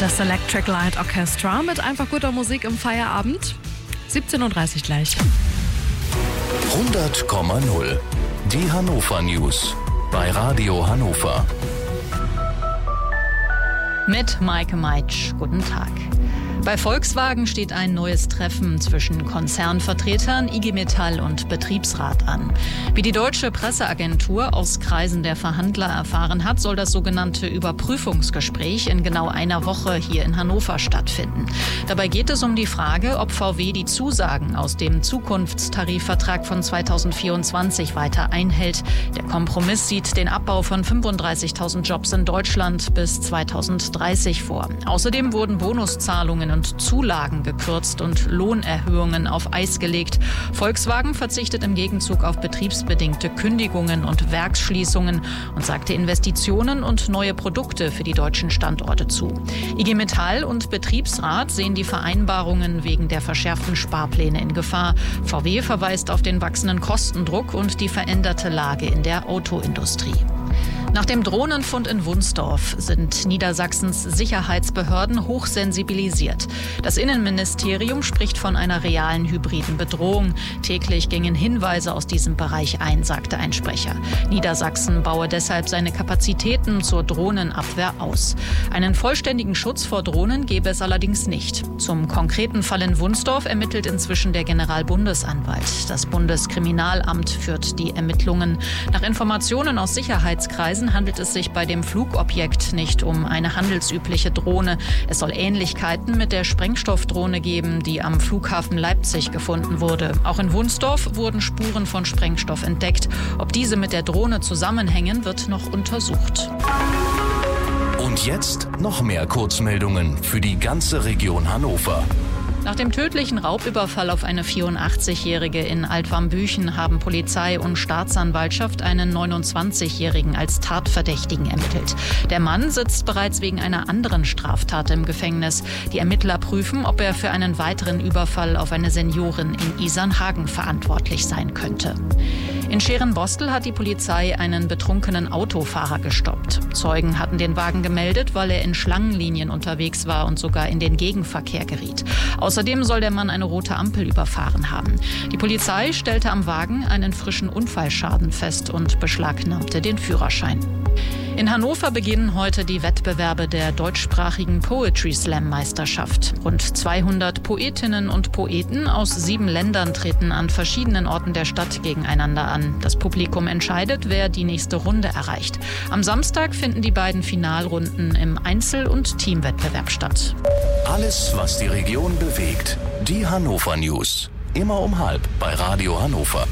Das Electric Light Orchestra mit einfach guter Musik im Feierabend. 17:30 Uhr gleich. 100,0. Die Hannover News bei Radio Hannover. Mit Maike Meitsch. Guten Tag. Bei Volkswagen steht ein neues Treffen zwischen Konzernvertretern, IG Metall und Betriebsrat an. Wie die deutsche Presseagentur aus Kreisen der Verhandler erfahren hat, soll das sogenannte Überprüfungsgespräch in genau einer Woche hier in Hannover stattfinden. Dabei geht es um die Frage, ob VW die Zusagen aus dem Zukunftstarifvertrag von 2024 weiter einhält. Der Kompromiss sieht den Abbau von 35.000 Jobs in Deutschland bis 2030 vor. Außerdem wurden Bonuszahlungen und Zulagen gekürzt und Lohnerhöhungen auf Eis gelegt. Volkswagen verzichtet im Gegenzug auf betriebsbedingte Kündigungen und Werksschließungen und sagte Investitionen und neue Produkte für die deutschen Standorte zu. IG Metall und Betriebsrat sehen die Vereinbarungen wegen der verschärften Sparpläne in Gefahr. VW verweist auf den wachsenden Kostendruck und die veränderte Lage in der Autoindustrie. Nach dem Drohnenfund in Wunsdorf sind Niedersachsens Sicherheitsbehörden hochsensibilisiert. Das Innenministerium spricht von einer realen hybriden Bedrohung. Täglich gingen Hinweise aus diesem Bereich ein, sagte ein Sprecher. Niedersachsen baue deshalb seine Kapazitäten zur Drohnenabwehr aus. Einen vollständigen Schutz vor Drohnen gebe es allerdings nicht. Zum konkreten Fall in Wunsdorf ermittelt inzwischen der Generalbundesanwalt. Das Bundeskriminalamt führt die Ermittlungen. Nach Informationen aus Sicherheitskreisen handelt es sich bei dem Flugobjekt nicht um eine handelsübliche Drohne. Es soll Ähnlichkeiten mit der Sprengstoffdrohne geben, die am Flughafen Leipzig gefunden wurde. Auch in Wunsdorf wurden Spuren von Sprengstoff entdeckt. Ob diese mit der Drohne zusammenhängen, wird noch untersucht. Und jetzt noch mehr Kurzmeldungen für die ganze Region Hannover. Nach dem tödlichen Raubüberfall auf eine 84-Jährige in Altwarmbüchen haben Polizei und Staatsanwaltschaft einen 29-Jährigen als Tatverdächtigen ermittelt. Der Mann sitzt bereits wegen einer anderen Straftat im Gefängnis. Die Ermittler prüfen, ob er für einen weiteren Überfall auf eine Seniorin in Isernhagen verantwortlich sein könnte. In Scherenbostel hat die Polizei einen betrunkenen Autofahrer gestoppt. Zeugen hatten den Wagen gemeldet, weil er in Schlangenlinien unterwegs war und sogar in den Gegenverkehr geriet. Außerdem soll der Mann eine rote Ampel überfahren haben. Die Polizei stellte am Wagen einen frischen Unfallschaden fest und beschlagnahmte den Führerschein. In Hannover beginnen heute die Wettbewerbe der deutschsprachigen Poetry Slam Meisterschaft. Rund 200 Poetinnen und Poeten aus 7 Ländern treten an verschiedenen Orten der Stadt gegeneinander an. Das Publikum entscheidet, wer die nächste Runde erreicht. Am Samstag finden die beiden Finalrunden im Einzel- und Teamwettbewerb statt. Alles, was die Region bewegt. Die Hannover News. Immer um 12:30 bei Radio Hannover.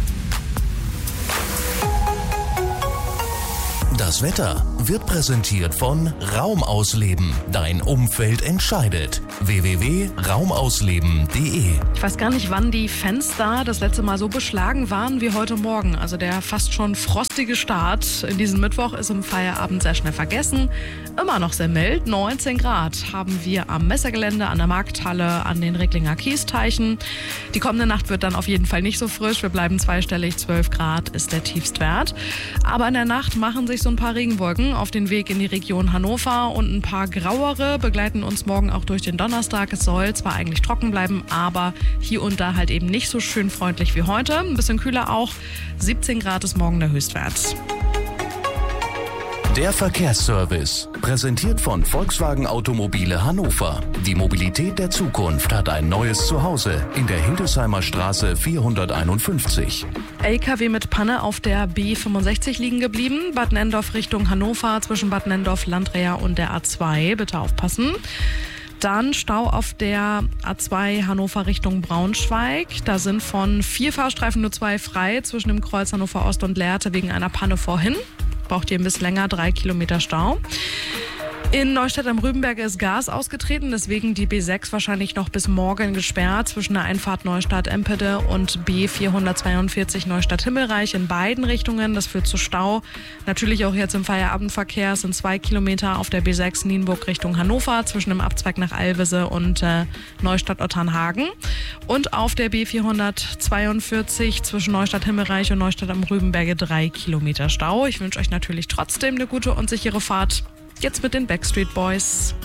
Das Wetter wird präsentiert von Raumausleben. Dein Umfeld entscheidet. www.raumausleben.de. Ich weiß gar nicht, wann die Fenster das letzte Mal so beschlagen waren wie heute Morgen. Also der fast schon frostige Start in diesem Mittwoch ist im Feierabend sehr schnell vergessen. Immer noch sehr mild. 19 Grad haben wir am Messegelände, an der Markthalle, an den Recklinger Kiesteichen. Die kommende Nacht wird dann auf jeden Fall nicht so frisch. Wir bleiben zweistellig. 12 Grad ist der Tiefstwert. Aber in der Nacht machen sich so ein paar Regenwolken auf den Weg in die Region Hannover und ein paar grauere begleiten uns morgen auch durch den Donnerstag. Es soll zwar eigentlich trocken bleiben, aber hier und da halt eben nicht so schön freundlich wie heute. Ein bisschen kühler auch. 17 Grad ist morgen der Höchstwert. Der Verkehrsservice, präsentiert von Volkswagen Automobile Hannover. Die Mobilität der Zukunft hat ein neues Zuhause in der Hildesheimer Straße 451. LKW mit Panne auf der B65 liegen geblieben. Bad Nenndorf Richtung Hannover zwischen Bad Nenndorf, Landreher und der A2. Bitte aufpassen. Dann Stau auf der A2 Hannover Richtung Braunschweig. Da sind von 4 Fahrstreifen nur 2 frei zwischen dem Kreuz Hannover Ost und Lehrte wegen einer Panne vorhin. Braucht ihr ein bisschen länger, 3 Kilometer Stau. In Neustadt am Rübenberg ist Gas ausgetreten, deswegen die B6 wahrscheinlich noch bis morgen gesperrt zwischen der Einfahrt Neustadt-Empede und B442 Neustadt-Himmelreich in beiden Richtungen. Das führt zu Stau. Natürlich auch jetzt im Feierabendverkehr. Es sind 2 Kilometer auf der B6 Nienburg Richtung Hannover zwischen dem Abzweig nach Alvese und Neustadt-Otternhagen. Und auf der B442 zwischen Neustadt-Himmelreich und Neustadt am Rübenberge 3 Kilometer Stau. Ich wünsche euch natürlich trotzdem eine gute und sichere Fahrt. Jetzt mit den Backstreet Boys.